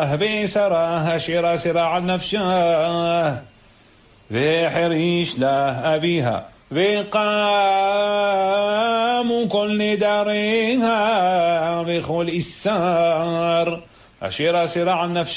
וסרה השירה סירה על נפשה והחריש לה אביה וקמו כל נדריה וכל איסר השירה סירה על נפשה